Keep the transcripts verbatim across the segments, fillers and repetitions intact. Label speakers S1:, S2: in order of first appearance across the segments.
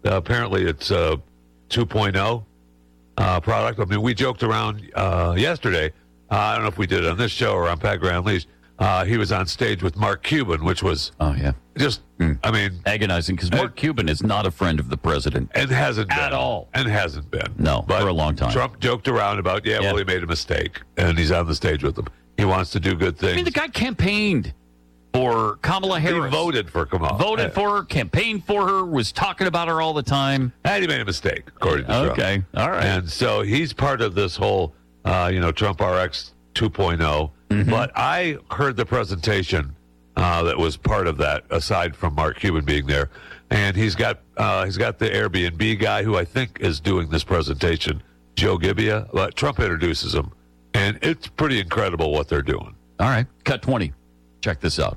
S1: Uh, apparently, it's a two point oh uh, product. I mean, we joked around uh, yesterday. Uh, I don't know if we did it on this show or on Pat Gray Unleashed. Uh, he was on stage with Mark Cuban, which was
S2: oh yeah,
S1: just mm. I mean
S2: agonizing because Mark uh, Cuban is not a friend of the president
S1: and hasn't
S2: at
S1: been,
S2: all,
S1: and hasn't been
S2: no
S1: but
S2: for a long time.
S1: Trump joked around about yeah, yeah, well he made a mistake, and he's on the stage with him. He wants to do good things.
S2: I mean, the guy campaigned for Kamala Harris.
S1: He voted for Kamala.
S2: Voted yeah. for her, campaigned for her, was talking about her all the time.
S1: And he made a mistake, according to Trump.
S2: Okay, all right.
S1: And so he's part of this whole, uh, you know, Trump R X two point oh. Mm-hmm. But I heard the presentation uh, that was part of that, aside from Mark Cuban being there. And he's got uh, he's got the Airbnb guy who I think is doing this presentation, Joe Gibbia. But Trump introduces him, and it's pretty incredible what they're doing.
S2: All right, cut twenty. Check this out.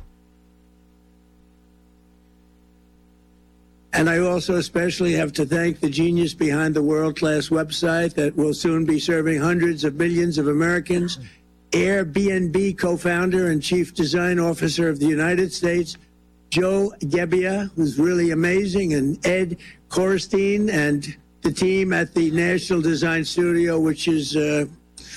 S3: And I also especially have to thank the genius behind the world-class website that will soon be serving hundreds of millions of Americans. Airbnb co-founder and chief design officer of the United States, Joe Gebbia, who's really amazing, and Ed Korstein and the team at the National Design Studio, which is uh,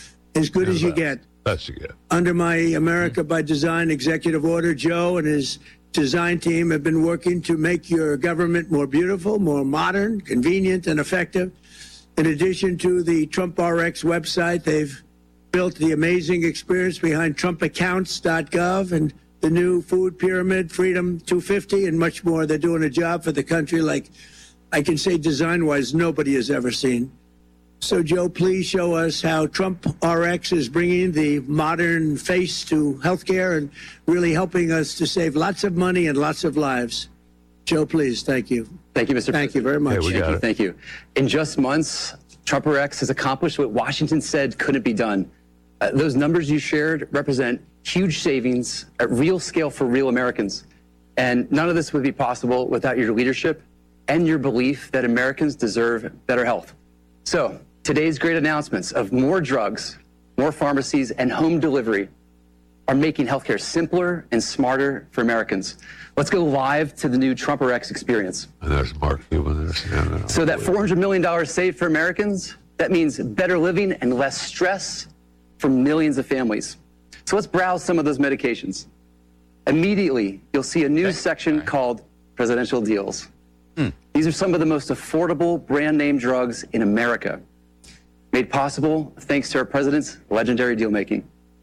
S3: as good yeah, as you get.
S1: Best you get.
S3: Under my America by Design executive order, Joe and his design team have been working to make your government more beautiful, more modern, convenient, and effective. In addition to the Trump R X website, they've built the amazing experience behind Trump Accounts dot gov and the new food pyramid, Freedom two fifty, and much more. They're doing a job for the country like I can say design-wise nobody has ever seen. So, Joe, please show us how Trump R X is bringing the modern face to healthcare and really helping us to save lots of money and lots of lives. Joe, please. Thank you.
S4: Thank you, Mister
S3: Thank you very much.
S1: Hey, we
S4: thank
S1: got
S4: you.
S1: it.
S4: Thank you. In just months, Trump R X has accomplished what Washington said couldn't be done. Uh, those numbers you shared represent huge savings at real scale for real Americans. And none of this would be possible without your leadership and your belief that Americans deserve better health. So today's great announcements of more drugs, more pharmacies, and home delivery are making healthcare simpler and smarter for Americans. Let's go live to the new Trump R X experience.
S1: And there's Mark Cuban. There's, yeah,
S4: so that four hundred million dollars saved for Americans, that means better living and less stress for millions of families. So let's browse some of those medications. Immediately, you'll see a new okay. section called Presidential Deals. Hmm. These are some of the most affordable brand name drugs in America, made possible thanks to our president's legendary deal making.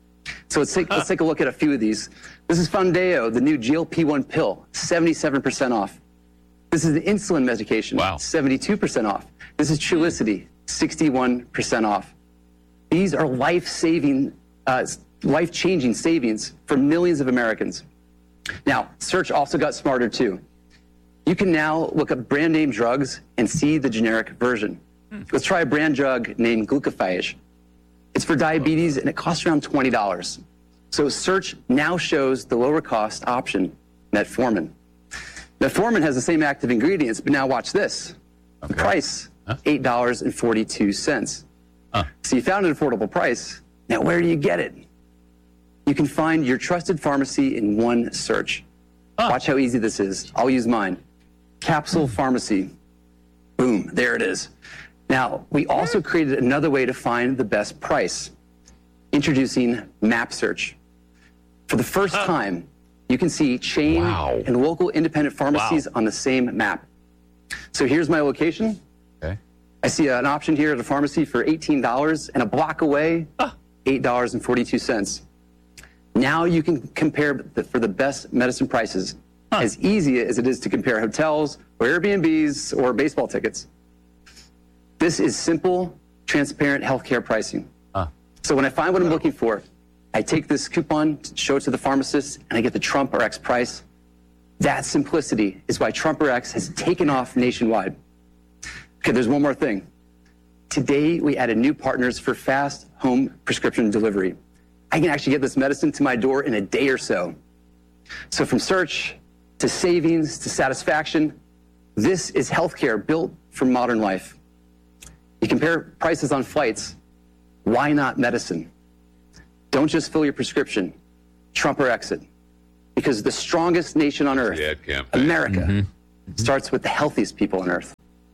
S4: So let's take, huh. let's take a look at a few of these. This is Foundayo, the new G L P one pill, seventy-seven percent off. This is the insulin medication,
S2: wow.
S4: seventy-two percent off. This is Trulicity, sixty-one percent off. These are life-saving, uh, life-changing savings for millions of Americans. Now, search also got smarter too. You can now look up brand name drugs and see the generic version. Hmm. Let's try a brand drug named Glucophage. It's for diabetes and it costs around twenty dollars. So search now shows the lower cost option, Metformin. Metformin has the same active ingredients, but now watch this. Okay. The price, huh? eight dollars and forty-two cents. Huh. So you found an affordable price. Now where do you get it? You can find your trusted pharmacy in one search. Huh. Watch how easy this is. I'll use mine. Capsule Pharmacy. Boom, there it is. Now, we also created another way to find the best price. Introducing Map Search. For the first huh. time, you can see chain wow. and local independent pharmacies wow. on the same map. So here's my location.
S2: Okay.
S4: I see an option here at a pharmacy for eighteen dollars, and a block away, huh. eight dollars and forty-two cents. Now you can compare the, for the best medicine prices, huh. as easy as it is to compare hotels or Airbnbs or baseball tickets. This is simple, transparent healthcare pricing.
S2: Huh.
S4: So when I find what I'm looking for, I take this coupon, show it to the pharmacist, and I get the Trump R X price. That simplicity is why Trump R X has taken off nationwide. Okay, there's one more thing. Today, we added new partners for fast home prescription delivery. I can actually get this medicine to my door in a day or so. So from search to savings to satisfaction, this is healthcare built for modern life. You compare prices on flights. Why not medicine? Don't just fill your prescription. Trump or exit. Because the strongest nation on earth,
S1: yeah,
S4: America,
S2: mm-hmm.
S4: starts with the healthiest people on earth.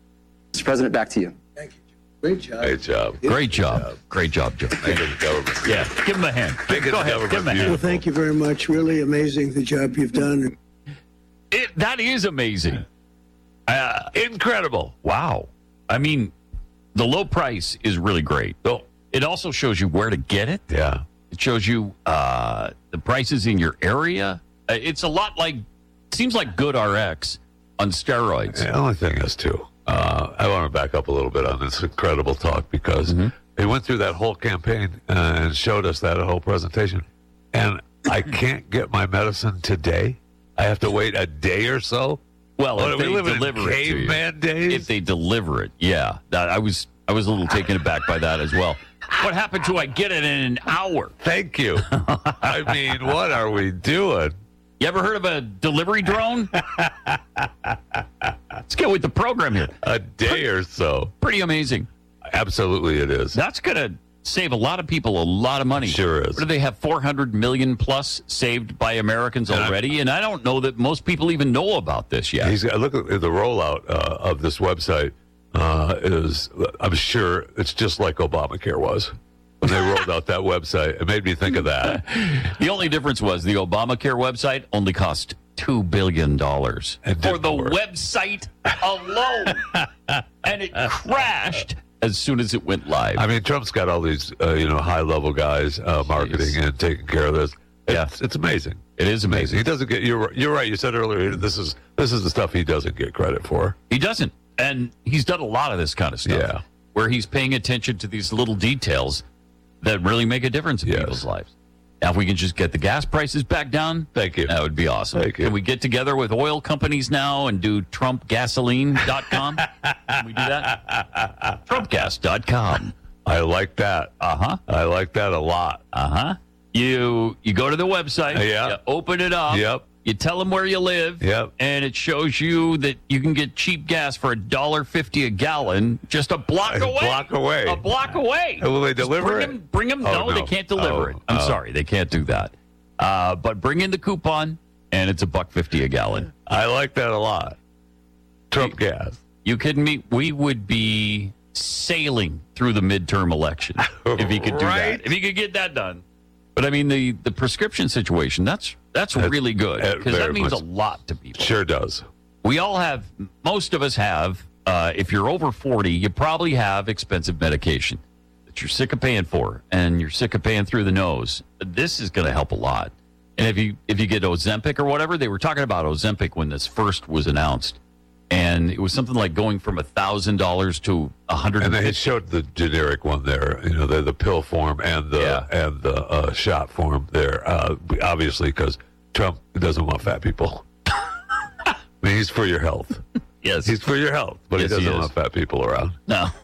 S4: Mister President, back to you.
S3: Thank you. Great job.
S1: Great job.
S2: Great job. Great job, Joe.
S1: Making the government.
S2: Yeah, give him a hand.
S1: Making
S2: Go
S1: the
S2: ahead,
S1: government
S2: give him a hand.
S3: Well, thank you very much. Really amazing the job you've done.
S2: It, that is amazing. Uh,
S1: Incredible.
S2: wow. I mean, the low price is really great.
S1: Oh,
S2: It also shows you where to get it.
S1: yeah.
S2: It shows you uh, the prices in your area. Uh, It's a lot like, seems like Good R X on steroids.
S1: The only thing is, too, uh, I want to back up a little bit on this incredible talk because
S2: Mm-hmm.
S1: they went through that whole campaign uh, and showed us that whole presentation. And I can't get my medicine today. I have to wait a day or so.
S2: Well,
S1: What,
S2: if
S1: are we
S2: they
S1: living in
S2: deliver it to you.
S1: caveman days?
S2: If they deliver it, yeah. That, I was I was a little taken aback by that as well. What happened to I get it in an hour?
S1: Thank you. I mean, what are we doing?
S2: You ever heard of a delivery drone? Let's get with the program here.
S1: A day or so.
S2: Pretty amazing.
S1: Absolutely, it is.
S2: That's going to save a lot of people a lot of money.
S1: Sure is.
S2: What do they have? four hundred million plus saved by Americans
S1: And
S2: already? And I don't know that most people even know about this yet.
S1: He's look at the rollout uh, of this website. Uh, is I'm sure it's just like Obamacare was when they rolled out that website. It made me think of that.
S2: The only difference was the Obamacare website only cost two billion dollars
S1: It
S2: for
S1: didn't
S2: the
S1: work.
S2: website alone. And it crashed as soon as it went live.
S1: I mean, Trump's got all these uh, you know high level guys uh, marketing
S2: Jeez.
S1: and taking care of this. It's,
S2: Yeah.
S1: it's amazing.
S2: It is amazing.
S1: He doesn't get. You're you're right. You said earlier. This is this is the stuff he doesn't get credit for.
S2: He doesn't. And he's done a lot of this kind of stuff.
S1: Yeah.
S2: Where he's paying attention to these little details that really make a difference in
S1: Yes.
S2: people's lives. Now, if we can just get the gas prices back down,
S1: Thank you.
S2: that would be awesome.
S1: Thank you.
S2: Can we get together with oil companies now and do trump gasoline dot com? Can we do that? trump gas dot com.
S1: I like that.
S2: Uh-huh.
S1: I like that a lot.
S2: Uh-huh. You you go to the website.
S1: Yeah.
S2: You open it up.
S1: Yep.
S2: You tell them where you live.
S1: Yep.
S2: And it shows you that you can get cheap gas for a dollar fifty a gallon just a block
S1: A
S2: away.
S1: block away.
S2: A block away.
S1: And will they
S2: Just
S1: deliver
S2: bring
S1: it?
S2: Them, bring them.
S1: Oh,
S2: no,
S1: no.
S2: they can't deliver
S1: Oh,
S2: it. I'm
S1: oh.
S2: sorry, they can't do that. Uh, but bring in the coupon, and it's a buck fifty a gallon.
S1: I like that a lot. Trump gas.
S2: You kidding me? We would be sailing through the midterm election if he could do
S1: Right?
S2: that. If he could get that done. But I mean, the the prescription situation, that's that's
S1: That's-
S2: really good
S1: uh,
S2: because that
S1: very
S2: means
S1: much.
S2: a lot to people.
S1: Sure does.
S2: We all have, most of us have, uh, if you're over forty, you probably have expensive medication that you're sick of paying for, and you're sick of paying through the nose. This is going to help a lot. And if you if you get Ozempic or whatever, they were talking about Ozempic when this first was announced, and it was something like going from a thousand dollars to a hundred.
S1: And they showed the generic one there, you know, the the pill form and the
S2: Yeah.
S1: and the uh, shot form there. Uh, obviously, because Trump doesn't want fat people. I mean, he's for your health.
S2: Yes,
S1: He's for your health, but
S2: Yes,
S1: he
S2: he
S1: doesn't
S2: is.
S1: want fat people around.
S2: no.